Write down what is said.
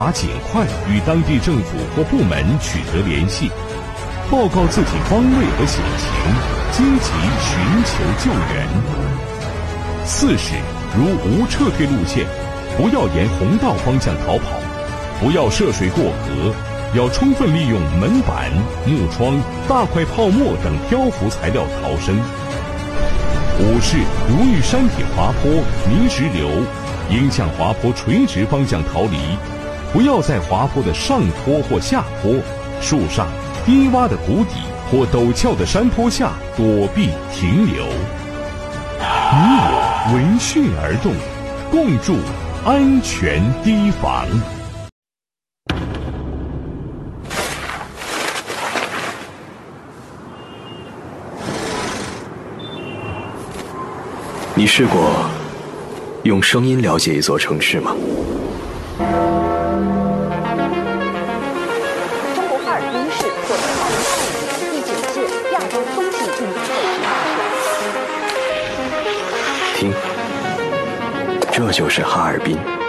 尽快与当地政府或部门取得联系，报告自己方位和险情，积极寻求救援。40. 如无撤退路线，不要沿红道方向逃跑，不要涉水过河，要充分利用门板、木窗、大块泡沫等漂浮材料逃生。50. 如遇山体滑坡、泥石流，应向滑坡垂直方向逃离，不要在滑坡的上坡或下坡、树上、低洼的谷底或陡峭的山坡下躲避停留。你我闻讯而动，共筑安全堤防。 你试过用声音了解一座城市吗？ 中国哈尔滨市获得2025年第9届亚洲风纪运动会评选。 听，这就是哈尔滨。